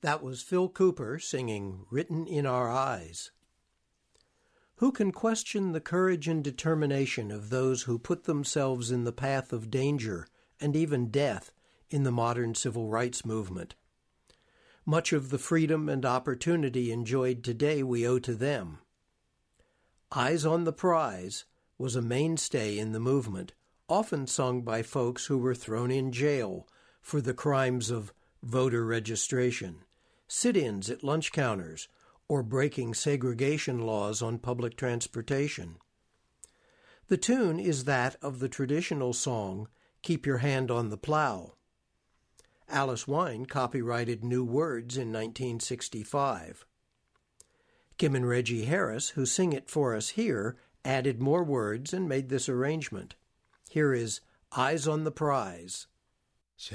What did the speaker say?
That was Phil Cooper singing Written in Our Eyes. Who can question the courage and determination of those who put themselves in the path of danger and even death in the modern civil rights movement? Much of the freedom and opportunity enjoyed today we owe to them. Eyes on the Prize was a mainstay in the movement, often sung by folks who were thrown in jail for the crimes of voter registration, sit-ins at lunch counters, or breaking segregation laws on public transportation. The tune is that of the traditional song, Keep Your Hand on the Plow. Alice Wine copyrighted new words in 1965. Kim and Reggie Harris, who sing it for us here, added more words and made this arrangement. Here is Eyes on the Prize.